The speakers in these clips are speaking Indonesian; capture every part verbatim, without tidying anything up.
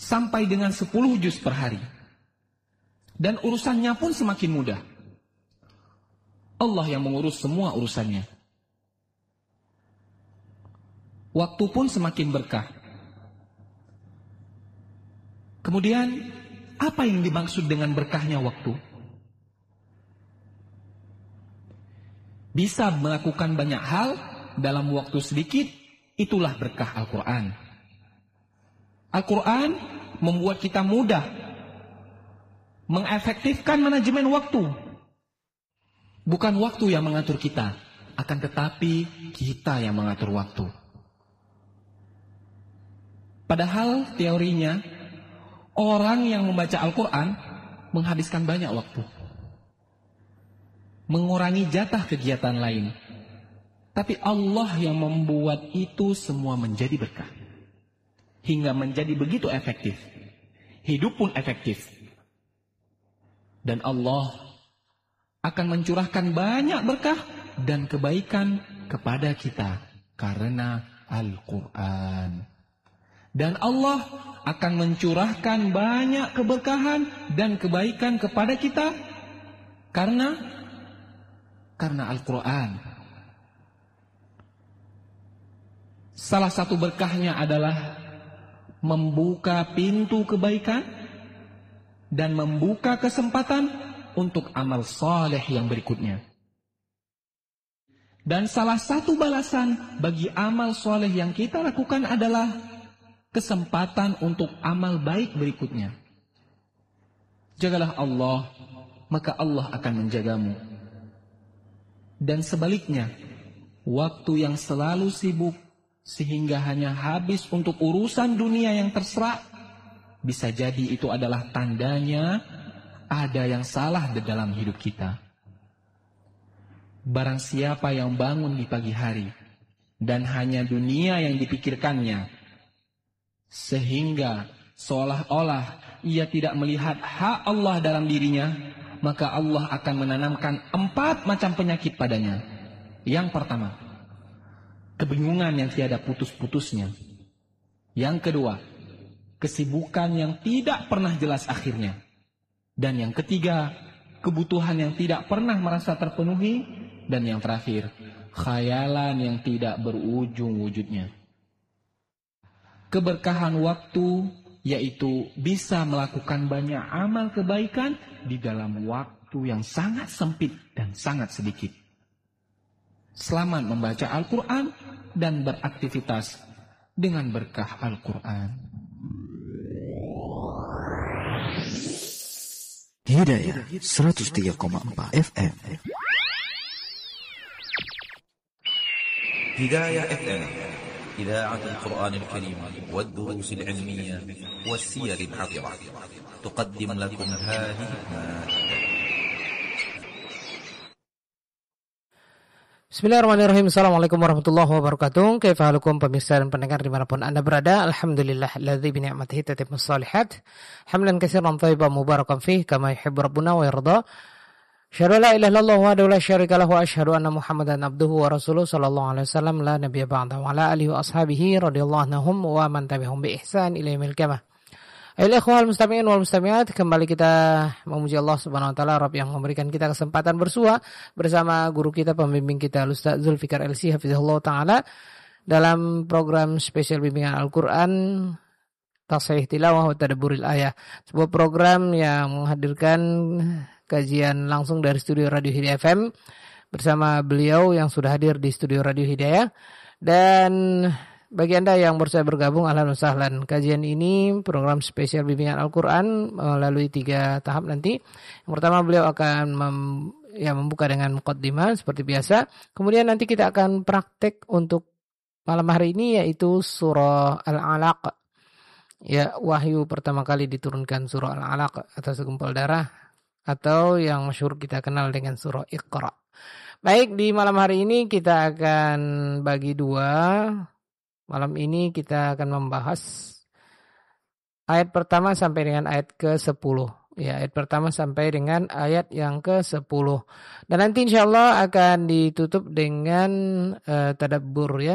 sampai dengan sepuluh juz per hari. Dan urusannya pun semakin mudah. Allah yang mengurus semua urusannya. Waktu pun semakin berkah. Kemudian, apa yang dimaksud dengan berkahnya waktu? Bisa melakukan banyak hal dalam waktu sedikit, itulah berkah Al-Quran. Al-Quran membuat kita mudah mengefektifkan manajemen waktu. Bukan waktu yang mengatur kita, akan tetapi kita yang mengatur waktu. Padahal teorinya, orang yang membaca Al-Quran menghabiskan banyak waktu, mengurangi jatah kegiatan lain. Tapi Allah yang membuat itu semua menjadi berkah, hingga menjadi begitu efektif. Hidup pun efektif. Dan Allah akan mencurahkan banyak berkah dan kebaikan kepada kita karena Al-Quran. Dan Allah akan mencurahkan banyak keberkahan dan kebaikan kepada kita karena karena Al-Quran. Salah satu berkahnya adalah membuka pintu kebaikan dan membuka kesempatan untuk amal saleh yang berikutnya. Dan salah satu balasan bagi amal saleh yang kita lakukan adalah kesempatan untuk amal baik berikutnya. Jagalah Allah, maka Allah akan menjagamu. Dan sebaliknya, waktu yang selalu sibuk sehingga hanya habis untuk urusan dunia yang terserah, bisa jadi itu adalah tandanya ada yang salah di dalam hidup kita. Barang siapa yang bangun di pagi hari dan hanya dunia yang dipikirkannya, sehingga seolah-olah ia tidak melihat hak Allah dalam dirinya, maka Allah akan menanamkan empat macam penyakit padanya. Yang pertama, kebingungan yang tiada putus-putusnya. Yang kedua, kesibukan yang tidak pernah jelas akhirnya. Dan yang ketiga, kebutuhan yang tidak pernah merasa terpenuhi. Dan yang terakhir, khayalan yang tidak berujung wujudnya. Keberkahan waktu yaitu bisa melakukan banyak amal kebaikan di dalam waktu yang sangat sempit dan sangat sedikit. Selamat membaca Al-Quran dan beraktivitas dengan berkah Al-Quran. Hidayah seratus tiga koma empat F M. هداية اف ام إذاعة القرآن الكريم والدروس العلمية والسير الحاضرة تقدم لكم هذه المادة. Bismillahirrahmanirrahim. Assalamualaikum warahmatullahi wabarakatuh. Kaifahalukum pemirsa dan pendengar dimanapun anda berada. Alhamdulillah alladzi bi ni'matihi tatimmus shalihat. Hamdan katsiran thayyiban mubarakan fih kama yuhibbu rabbuna wa yarda. Asyhadu an la ilaha illallah wahdahu la syarika lahu wa asyhadu anna Muhammadan abduhu wa rasuluhu sallallahu alaihi wasallam la nabiyya ba'dahu wa ala alihi wa ashabihi radhiyallahu anhum wa man tabi'ahum bi ihsan ila yaumil qiyamah. Ayolah ikhwal mustami'in wal mustami'at, kembali kita memuji Allah Subhanahu wa taala, Rabb yang memberikan kita kesempatan bersua bersama guru kita, pembimbing kita Ustaz Zulfikar L C hafizahullah taala dalam program spesial bimbingan Al-Qur'an Tasahih Tilawah wa Tadabburil Ayah, sebuah program yang menghadirkan kajian langsung dari studio Radio Hidayah F M bersama beliau yang sudah hadir di studio Radio Hidayah. Dan bagi anda yang baru saja bergabung, ahlan wa sahlan. Kajian ini program spesial bimbingan Al-Quran melalui tiga tahap nanti. Yang pertama beliau akan mem, ya, membuka dengan muqaddimah seperti biasa. Kemudian nanti kita akan praktek untuk malam hari ini yaitu surah Al-Alaq. Ya, wahyu pertama kali diturunkan surah Al-Alaq atau segumpal darah, atau yang masyhur kita kenal dengan surah Iqra. Baik, di malam hari ini kita akan bagi dua. Malam ini kita akan membahas ayat pertama sampai dengan ayat ke sepuluh. Ya, ayat pertama sampai dengan ayat yang ke sepuluh. Dan nanti insya Allah akan ditutup dengan uh, tadabbur ya.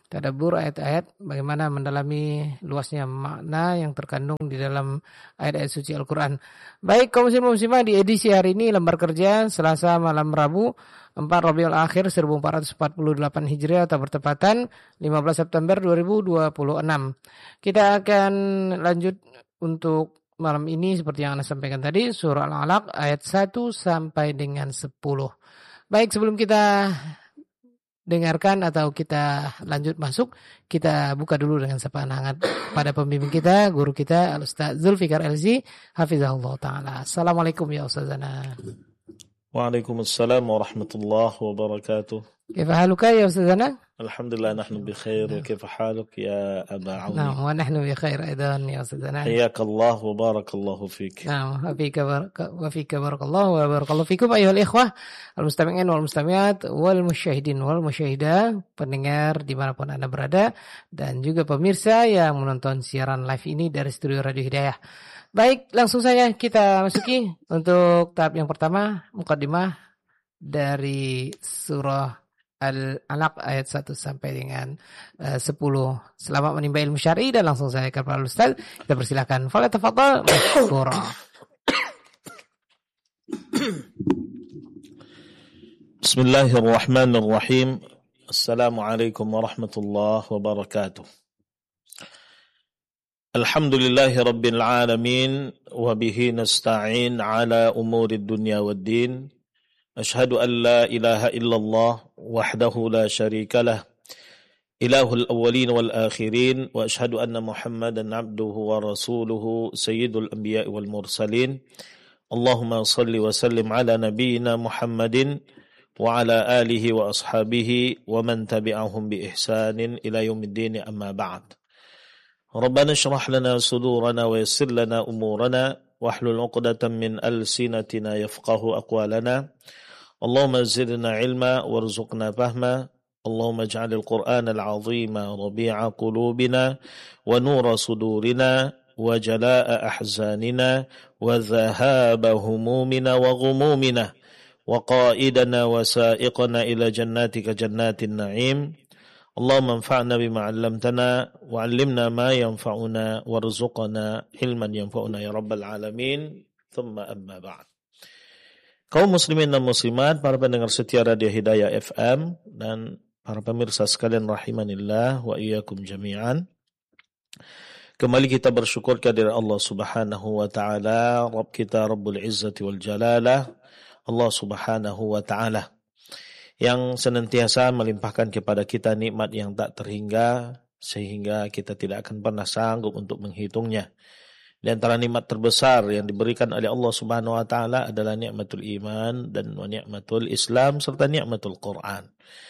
tadabbur ayat-ayat, bagaimana mendalami luasnya makna yang terkandung di dalam ayat-ayat suci Al-Quran. Baik, kaum muslim muslimah, di edisi hari ini lembar kerja Selasa malam Rabu empat Rabiul Akhir seribu empat ratus empat puluh delapan Hijriah atau bertepatan lima belas September dua ribu dua puluh enam. Kita akan lanjut untuk malam ini seperti yang Anda sampaikan tadi, surah Al-Alaq ayat satu sampai dengan sepuluh. Baik, sebelum kita dengarkan atau kita lanjut masuk, kita buka dulu dengan sapaan hangat pada pembimbing kita, guru kita Al-Ustaz Zulfikar Elzi hafizahullah taala. Assalamualaikum ya Ustazana. Waalaikumsalam warahmatullahi wabarakatuh. Kaifa haluka ya Ustazana? Alhamdulillah nahnu bi khair wa kaifa haluk ya Aba Auni? Naam, wa nahnu bi khair aidan ya Ustazana. Hayyakallah wa barakallahu fik. Naam, wa fika wa fika barakallahu wa barakallahu fikum ayyuhal ikhwah al-mustami'in wal mustami'at wal musyahidin wal musyahidah, pendengar dimanapun Anda berada, dan juga pemirsa yang menonton siaran live ini dari studio Radio Hidayah. Baik, langsung saja kita masuki untuk tahap yang pertama, muqaddimah dari surah Al-Alaq ayat satu sampai dengan uh, sepuluh. Selamat menimba ilmu syar'i, dan langsung saya kepada Ustaz. Kita persilakan. Fala tafadhal mashkura. Bismillahirrahmanirrahim. Assalamualaikum warahmatullahi wabarakatuh. Alhamdulillahi rabbil alamin wa bihi nasta'in ala umurid dunya waddin. أشهد أن لا إله إلا الله وحده لا شريك له إله الأولين والآخرين وأشهد أن محمدا عبده ورسوله سيد الأنبياء والمرسلين اللهم صل وسلم على نبينا محمد وعلى آله وأصحابه ومن تبعهم بإحسان إلى يوم الدين أما بعد ربنا اشرح لنا صدورنا ويسر لنا أمورنا واحلل عقدة من ألسنتنا يفقه أقوالنا اللهم زدنا علما وارزقنا فهما اللهم اجعل القرآن العظيم ربيع قلوبنا ونور صدورنا وجلاء أحزاننا وذهاب همومنا وغمومنا وقائدنا وسائقنا إلى جناتك جنات النعيم اللهم انفعنا بما علمتنا وعلمنا ما ينفعنا وارزقنا علما ينفعنا يا رب العالمين ثم أما بعد. Kaum muslimin dan muslimat, para pendengar setia Radio Hidayah F M, dan para pemirsa sekalian rahimanillah wa iyyakum jami'an. Kembali kita bersyukur kehadirat Allah Subhanahu wa taala, Rabb kita Rabbul Izzati wal Jalalah, Allah Subhanahu wa taala, yang senantiasa melimpahkan kepada kita nikmat yang tak terhingga sehingga kita tidak akan pernah sanggup untuk menghitungnya. Di antara nikmat terbesar yang diberikan oleh Allah Subhanahu wa taala adalah nikmatul iman dan nikmatul Islam serta nikmatul Quran.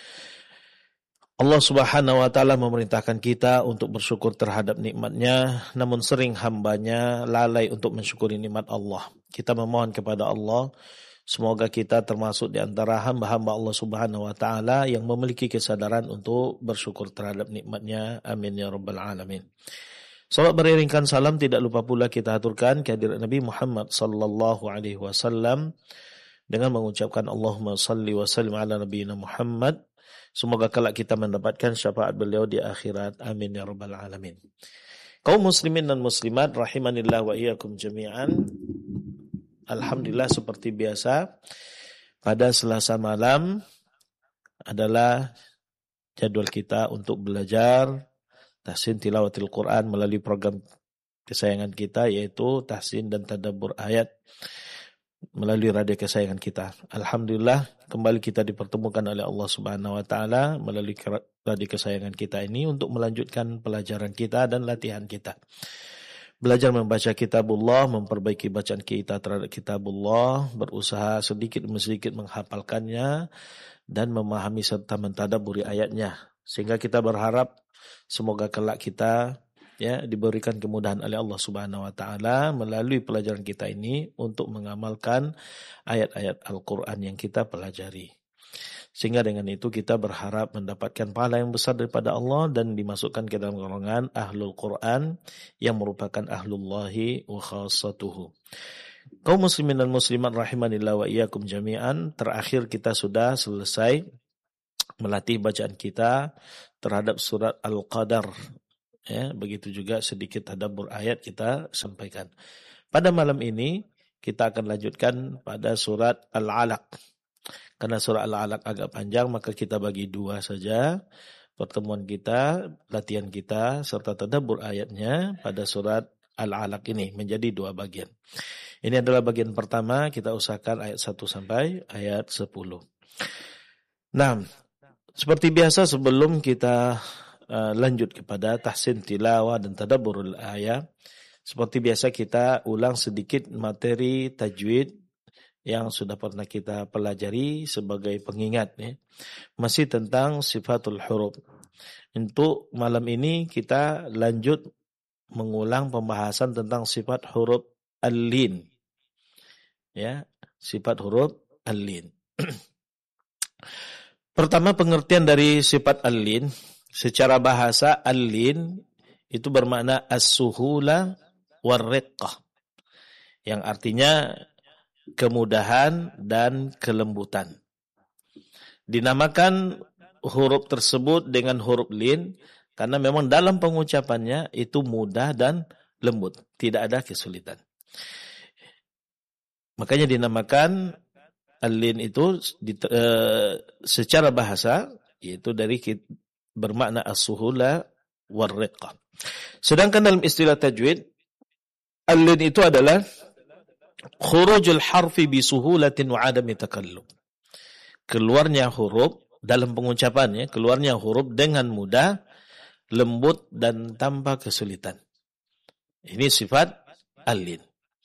Allah Subhanahu wa taala memerintahkan kita untuk bersyukur terhadap nikmatnya, namun sering hambanya lalai untuk mensyukuri nikmat Allah. Kita memohon kepada Allah, semoga kita termasuk di antara hamba-hamba Allah Subhanahu wa taala yang memiliki kesadaran untuk bersyukur terhadap nikmatnya. Amin ya rabbal alamin. Salat beriringkan salam tidak lupa pula kita aturkan kehadirat Nabi Muhammad sallallahu alaihi wasallam dengan mengucapkan Allahumma salli wa sallim ala nabiyina Muhammad. Semoga kelak kita mendapatkan syafaat beliau di akhirat. Amin ya rabbal alamin. Kaum muslimin dan muslimat rahimanillah wa iyyakum jami'an. Alhamdulillah, seperti biasa pada Selasa malam adalah jadwal kita untuk belajar tahsin tilawatil Quran melalui program kesayangan kita, yaitu tahsin dan tadabbur ayat melalui radio kesayangan kita. Alhamdulillah, kembali kita dipertemukan oleh Allah Subhanahu wa taala melalui radio kesayangan kita ini untuk melanjutkan pelajaran kita dan latihan kita. Belajar membaca kitabullah, memperbaiki bacaan kita terhadap kitabullah, berusaha sedikit demi sedikit menghafalkannya dan memahami serta mentadabburi ayatnya. Sehingga kita berharap semoga kelak kita ya diberikan kemudahan oleh Allah Subhanahu wa taala melalui pelajaran kita ini untuk mengamalkan ayat-ayat Al-Qur'an yang kita pelajari. Sehingga dengan itu kita berharap mendapatkan pahala yang besar daripada Allah dan dimasukkan ke dalam golongan Ahlul Quran yang merupakan Ahlullahi wa khassatuhu. Kaum muslimin dan muslimat rahimanillah wa iyyakum jami'an, terakhir kita sudah selesai melatih bacaan kita terhadap surat Al-Qadar. Ya, begitu juga sedikit tadabbur ayat kita sampaikan. Pada malam ini kita akan lanjutkan pada surat Al-Alaq. Karena surat Al-Alaq agak panjang, maka kita bagi dua saja pertemuan kita, latihan kita, serta tadabbur ayatnya pada surat Al-Alaq ini menjadi dua bagian. Ini adalah bagian pertama, kita usahakan ayat satu sampai ayat sepuluh. Nah, seperti biasa sebelum kita uh, lanjut kepada tahsin tilawah dan tadabburul ayat, seperti biasa kita ulang sedikit materi tajwid yang sudah pernah kita pelajari sebagai pengingat, ya. Masih tentang sifatul huruf. Untuk malam ini kita lanjut mengulang pembahasan tentang sifat huruf al-lin. Ya, sifat huruf al-lin. Pertama, pengertian dari sifat al-lin. Secara bahasa, al-lin itu bermakna as-suhula war-riqqah, yang artinya kemudahan dan kelembutan. Dinamakan huruf tersebut dengan huruf lin karena memang dalam pengucapannya itu mudah dan lembut, tidak ada kesulitan. Makanya dinamakan al-lin itu di, e, secara bahasa yaitu dari bermakna as-suhula war-riqqah. Sedangkan dalam istilah tajwid, al-lin itu adalah khurujul harfi bisuhulatin wa adami takallum. Keluarnya huruf dalam pengucapannya, keluarnya huruf dengan mudah, lembut dan tanpa kesulitan. Ini sifat al-lin.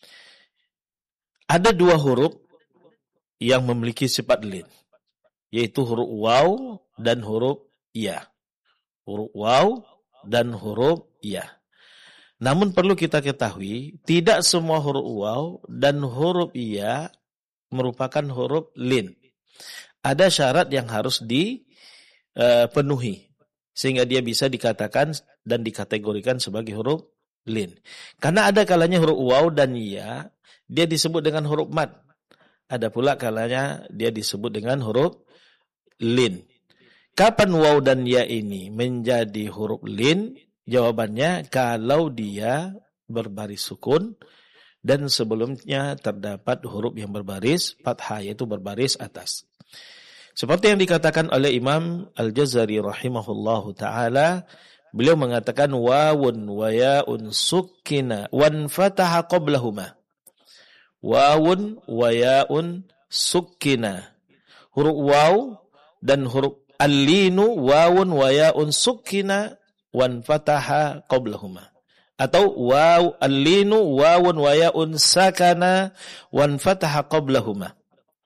Ada dua huruf yang memiliki sifat lin, yaitu huruf waw dan huruf ya. Huruf waw dan huruf ya. Namun perlu kita ketahui, tidak semua huruf waw dan huruf ya merupakan huruf lin. Ada syarat yang harus dipenuhi uh, sehingga dia bisa dikatakan dan dikategorikan sebagai huruf lin. Karena ada kalanya huruf waw dan ya dia disebut dengan huruf mad. Ada pula kalanya dia disebut dengan huruf lin. Kapan waw dan ya ini menjadi huruf lin? Jawabannya kalau dia berbaris sukun dan sebelumnya terdapat huruf yang berbaris fathah, yaitu berbaris atas. Seperti yang dikatakan oleh Imam Al-Jazari rahimahullahu ta'ala, beliau mengatakan wawun wa ya'un sukkina wan fataha qablahuma. Wawun wa ya'un sukkina. Huruf waw dan huruf al-linu wawun wa ya'un sukkina wan fataha qablahuma. Atau waw al-linu wawun wa ya'un sakana wan fataha qablahuma.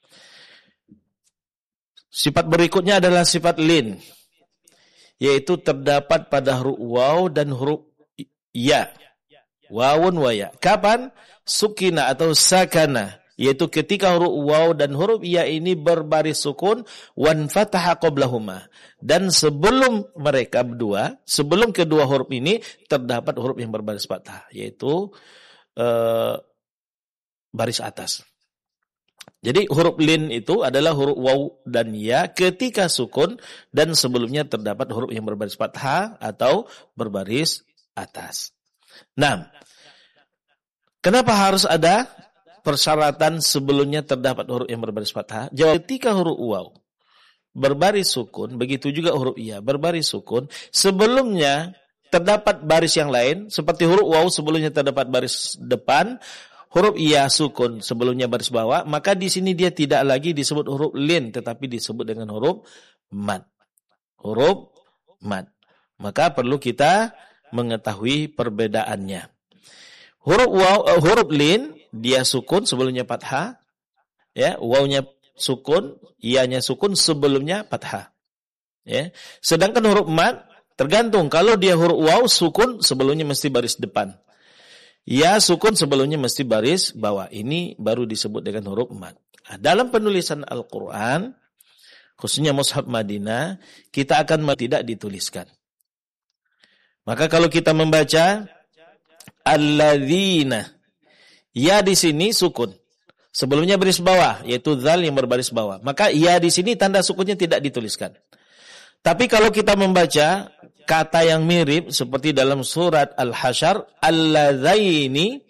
Sifat berikutnya adalah sifat lin, yaitu terdapat pada huruf waw dan huruf ya. Wawun wa ya. Kapan? Sukina atau sakana, yaitu ketika huruf waw dan huruf ya ini berbaris sukun, wan fataha qablahuma. Dan sebelum mereka berdua, sebelum kedua huruf ini terdapat huruf yang berbaris fathah, yaitu uh, baris atas. Jadi huruf lin itu adalah huruf waw dan ya ketika sukun dan sebelumnya terdapat huruf yang berbaris fathah atau berbaris atas. Nah, kenapa harus ada persyaratan sebelumnya terdapat huruf yang berbaris fathah? Jawab, ketika huruf waw berbaris sukun, begitu juga huruf ya berbaris sukun, sebelumnya terdapat baris yang lain, seperti huruf waw sebelumnya terdapat baris depan, huruf ya sukun sebelumnya baris bawah, maka di sini dia tidak lagi disebut huruf lin, tetapi disebut dengan huruf mad. Huruf mad. Maka perlu kita mengetahui perbedaannya. Huruf waw, uh, huruf lin dia sukun sebelumnya fathah, ya, wawnya sukun, ianya sukun sebelumnya fathah. Ya. Sedangkan huruf mad tergantung, kalau dia huruf waw sukun sebelumnya mesti baris depan. Ya sukun sebelumnya mesti baris bawah. Ini baru disebut dengan huruf mad. Nah, dalam penulisan Al-Quran, khususnya Mushaf Madinah, kita akan tidak dituliskan. Maka kalau kita membaca alladzina, ya di sini sukun. Sebelumnya baris bawah, yaitu dzal yang berbaris bawah. Maka ya di sini tanda sukunnya tidak dituliskan. Tapi kalau kita membaca kata yang mirip seperti dalam surat Al-Hasyr, alladzaini